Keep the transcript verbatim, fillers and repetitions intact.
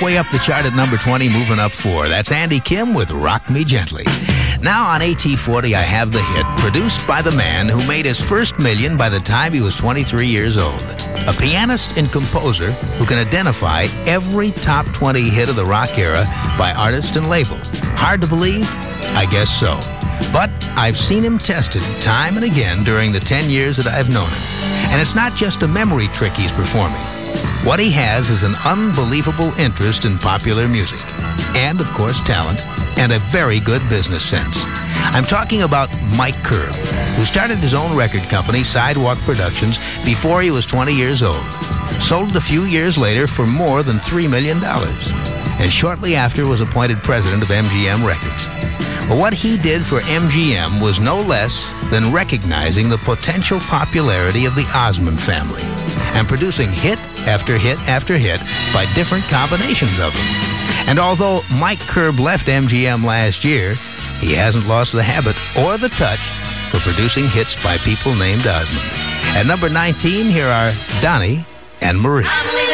halfway up the chart at number twenty, moving up four. That's Andy Kim with Rock Me Gently. Now on A T forty, I have the hit, produced by the man who made his first million by the time he was twenty-three years old. A pianist and composer who can identify every top twenty hit of the rock era by artist and label. Hard to believe? I guess so. But I've seen him tested time and again during the ten years that I've known him. And it's not just a memory trick he's performing. What he has is an unbelievable interest in popular music. And, of course, talent. And a very good business sense. I'm talking about Mike Curb, who started his own record company, Sidewalk Productions, before he was twenty years old. Sold it a few years later for more than three million dollars. And shortly after was appointed president of M G M Records. But what he did for M G M was no less than recognizing the potential popularity of the Osmond family and producing hit after hit after hit by different combinations of them. And although Mike Curb left M G M last year, he hasn't lost the habit or the touch for producing hits by people named Osmond. At number nineteen, here are Donnie and Marie.